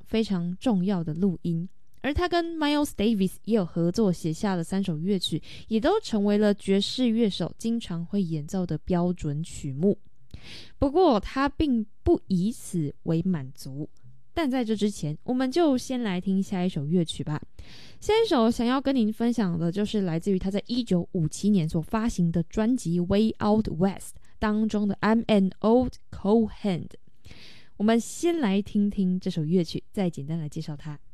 非常重要的录音，而他跟 Miles Davis 也有合作写下了3首乐曲，也都成为了爵士乐手经常会演奏的标准曲目。不过他并不以此为满足，但在这之前，我们就先来听下一首乐曲吧。下一首想要跟您分享的就是来自于他在1957年所发行的专辑《Way Out West》当中的 I'm an Old Cold Hand。我们先来听听这首乐曲，再简单来介绍它。